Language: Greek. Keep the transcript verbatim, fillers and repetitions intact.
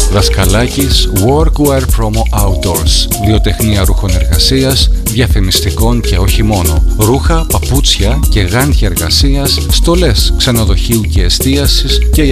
Δασκαλάκης Workwear Promo Outdoors. Βιοτεχνία ρούχων εργασίας, διαφημιστικών και όχι μόνο. Ρούχα, παπούτσια και γάντια εργασίας, στολές ξενοδοχείου και εστίασης και